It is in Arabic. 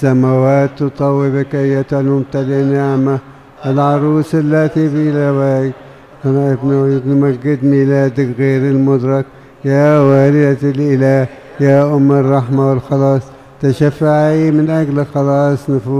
السماوات تطوبك أيتها الممتلئة نعمة، العروس التي بلواك، أنا نمجد ميلادك غير المدرك يا والدة الإله، يا أم الرحمة والخلاص، تشفعي من أجل خلاص نفوس